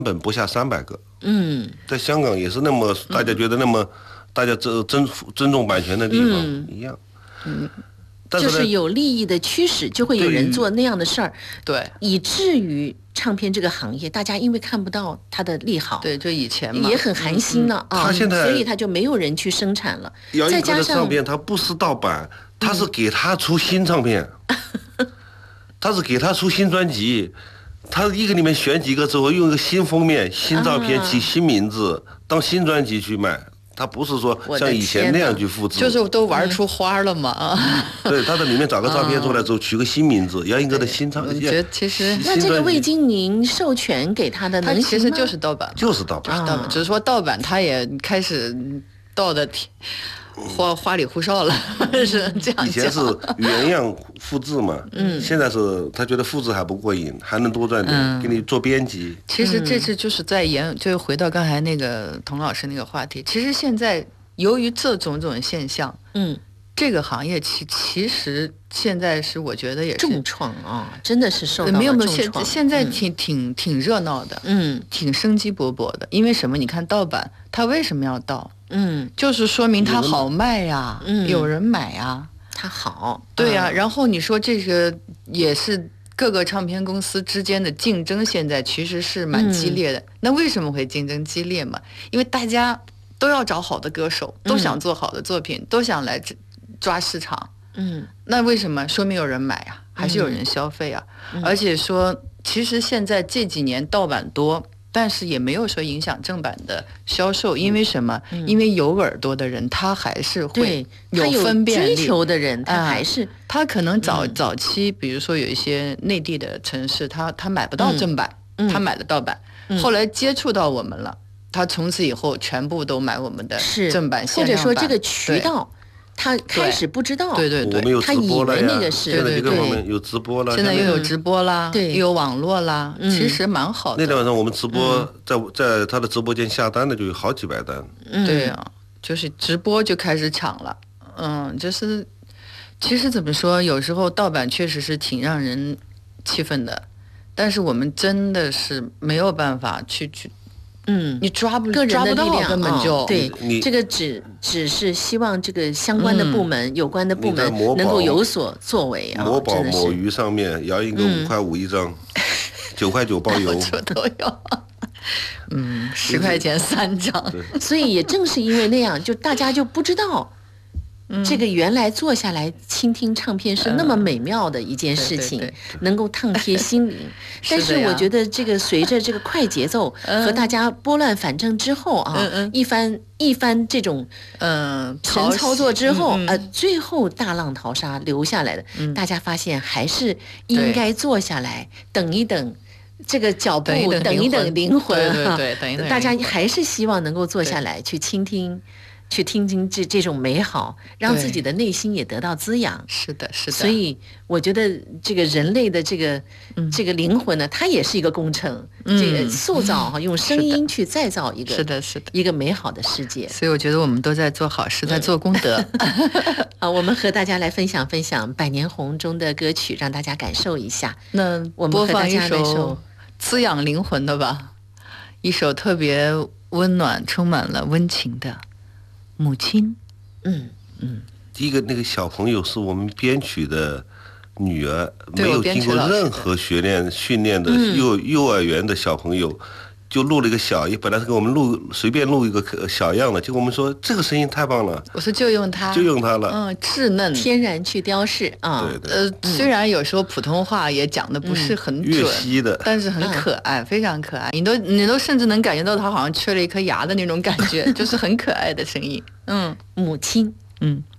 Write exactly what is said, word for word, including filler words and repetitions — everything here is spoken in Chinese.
本不下三百个。 嗯， 在香港也是那么大家觉得那么、嗯、大家尊尊尊重版权的地方、嗯、一样。 嗯，但是就是有利益的驱使，就会有人做那样的事儿， 对， 以至于唱片这个行业，大家因为看不到它的利好， 对，就以前嘛也很寒心了、嗯、啊， 他现在所以他就没有人去生产了。 再加上唱片，它不是盗版，它是给他出新唱片，他是给他出新专辑。他一个里面选几个之后，用一个新封面、新照片、起新名字，啊、当新专辑去卖。他不是说像以前那样去复制， 就是都玩出花了嘛。 嗯、对，他在里面找个照片出来之后，取个新名字，杨一哥的新唱。 我觉得其实那这个未经您授权给他的， 他其实就是盗版， 就是盗版， 就是盗版，只是说盗版他也开始盗的挺。花花里胡哨了，是这样讲。 以前是原样复制嘛，嗯，现在是他觉得复制还不过瘾，还能多赚点，嗯、给你做编辑。 其实这次就是在研，就回到刚才那个童老师那个话题。其实现在由于这种种现象， 嗯， 这个行业其其实现在是我觉得也是重创啊，真的是受到了没有没有重创。 现现在挺、嗯、挺挺热闹的， 嗯， 挺生机勃勃的。因为什么？你看盗版，它为什么要盗？ 嗯， 就是说明它好卖呀， 嗯， 有人买呀， 它好， 对呀、啊。然后你说这个也是各个唱片公司之间的竞争，现在其实是蛮激烈的。嗯、那为什么会竞争激烈嘛？因为大家都要找好的歌手，都想做好的作品，嗯、都想来抓市场。 嗯， 那为什么？说明有人买啊，还是有人消费啊？嗯、而且说，其实现在这几年盗版多。但是也没有说影响正版的销售，因为什么？嗯、因为有耳朵的人，他还是会有分辨力。 追求的人，他还是、 啊、他可能早、嗯、早期，比如说有一些内地的城市，他他买不到正版，嗯、他买的盗版、嗯。后来接触到我们了，他从此以后全部都买我们的正版限量版， 或者说这个渠道。他开始不知道， 对对对， 我们有直播了呀， 他以为那个是现在这个方面有直播了， 现在又有直播啦， 对， 又有网络啦， 嗯、 其实蛮好的。 那天晚上我们直播，嗯、在在他的直播间下单的就有好几百单， 嗯、对啊，就是直播就开始抢了，嗯，就是其实怎么说，有时候盗版确实是挺让人气愤的，但是我们真的是没有办法去去。 嗯， 你抓不个人的力量， 根本就、 哦、对这个只只是希望这个相关的部门、嗯、有关的部门能够有所作为啊。 某宝、某鱼上面摇一个五块五一张，九块九包邮， 都有。嗯，十块钱三张。 所以也正是因为那样，就大家就不知道。这个原来坐下来倾听唱片是那么美妙的一件事情，嗯、对对对能够烫贴心灵。但是我觉得这个随着这个快节奏和大家拨乱反正之后啊， 嗯、 一番一番这种嗯神操作之后， 嗯、 呃，最后大浪淘沙留下来的，嗯、大家发现还是应该坐下来等一等。这个脚步等一等, 等一等灵魂， 对对对，等一等， 大家还是希望能够坐下来去倾听。去听听这这种美好，让自己的内心也得到滋养。 是的，是的。 所以我觉得这个人类的这个、嗯、这个灵魂呢，它也是一个工程，嗯、这个塑造哈、嗯，用声音去再造一个是的，是的， 一个美好的世界。 所以我觉得我们都在做好事，在做功德。 啊，我们和大家来分享分享《百年红》中的歌曲，让大家感受一下。 那我们和大家来首滋养灵魂的吧，一首特别温暖、充满了温情的。母亲， 嗯嗯， 第一个那个小朋友是我们编曲的女儿，没有经过任何学练训练的幼、嗯、幼儿园的小朋友，就录了一个小，本来是给我们录随便录一个小样的，结果我们说这个声音太棒了， 我说就用它， 就用它了， 嗯，稚嫩， 天然去雕饰啊， 对对， 呃，嗯、虽然有时候普通话也讲的不是很准， 粤西的， 但是很可爱，嗯、非常可爱，你都你都甚至能感觉到他好像缺了一颗牙的那种感觉，就是很可爱的声音，嗯， 母亲， 嗯。